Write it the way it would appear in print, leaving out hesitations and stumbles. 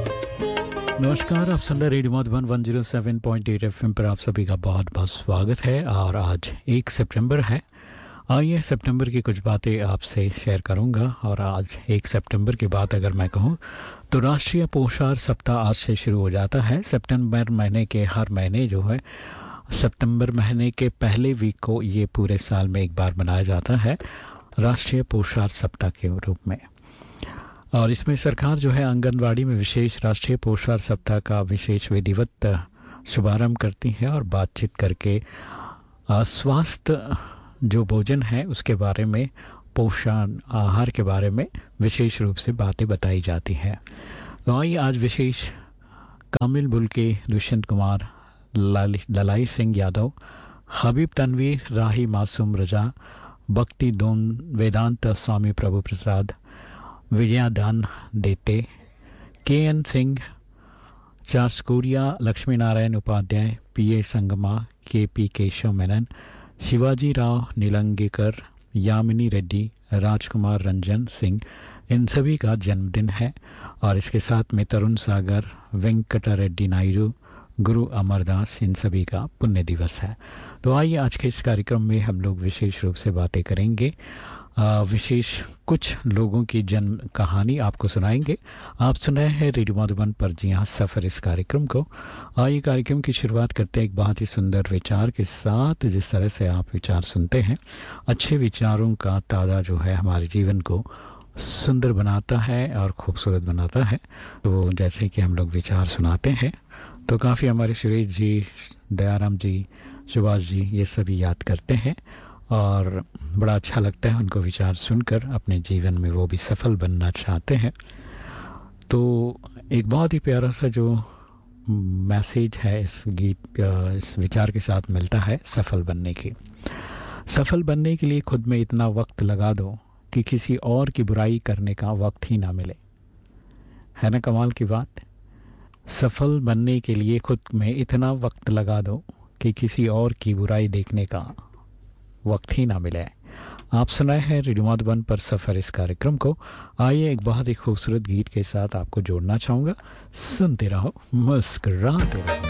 नमस्कार, आप सुन रहे रेडियो मधुबन 107.8 एफएम पर आप सभी का बहुत बहुत स्वागत है। और आज 1 सितंबर है। आइए सितंबर की कुछ बातें आपसे शेयर करूंगा। और आज 1 सितंबर की बात अगर मैं कहूं तो राष्ट्रीय पोषाहार सप्ताह आज से शुरू हो जाता है। सितंबर महीने के हर महीने जो है सितंबर महीने के पहले वीक को ये पूरे साल में एक बार मनाया जाता है राष्ट्रीय पोषाहार सप्ताह के रूप में। और इसमें सरकार जो है आंगनवाड़ी में विशेष राष्ट्रीय पोषाहार सप्ताह का विशेष विधिवत शुभारंभ करती है और बातचीत करके स्वास्थ्य जो भोजन है उसके बारे में, पोषण आहार के बारे में विशेष रूप से बातें बताई जाती हैं। तो आइए आज विशेष कामिल बुल्के, दुष्यंत कुमार, ललाई सिंह यादव, हबीब तनवीर, राही मासूम रजा, भक्ति दोन, वेदांत स्वामी प्रभु प्रसाद, विजयादान देते, K. N.. Singh, Charles Korea, Lakshmi Narayan Upadhyay, PA. Sangma, KP. Keshav Menon, Shivaji Rao नीलंगेकर, Yamini Reddy, राजकुमार रंजन सिंह, इन सभी का जन्मदिन है। और इसके साथ में तरुण सागर, वेंकट रेड्डी नायडू, गुरु अमरदास, इन सभी का पुण्य दिवस है। तो आइए आज के इस कार्यक्रम में हम लोग विशेष रूप से बातें करेंगे, विशेष कुछ लोगों की जन्म कहानी आपको सुनाएंगे। आप सुन रहे हैं रेडियो मधुबन पर, जी हाँ, सफ़र इस कार्यक्रम को। आइए कार्यक्रम की शुरुआत करते हैं एक बहुत ही सुंदर विचार के साथ। जिस तरह से आप विचार सुनते हैं, अच्छे विचारों का तादा जो है हमारे जीवन को सुंदर बनाता है और खूबसूरत बनाता है। तो जैसे कि हम लोग विचार सुनाते हैं तो काफ़ी हमारे सुरेश जी, दयाराम जी, सुभाष जी, ये सभी याद करते हैं और बड़ा अच्छा लगता है उनको विचार सुनकर। अपने जीवन में वो भी सफल बनना चाहते हैं। तो एक बहुत ही प्यारा सा जो मैसेज है इस गीत, इस विचार के साथ मिलता है सफल बनने की। सफल बनने के लिए खुद में इतना वक्त लगा दो कि किसी और की बुराई करने का वक्त ही ना मिले। है ना कमाल की बात। सफल बनने के लिए खुद में इतना वक्त लगा दो कि किसी और की बुराई देखने का वक्त ही ना मिले। आप सुनाए हैं रेडियो मधुबन पर सफ़र इस कार्यक्रम को। आइए एक बहुत ही खूबसूरत गीत के साथ आपको जोड़ना चाहूँगा। सुनते रहो, मुस्कुराते रहो।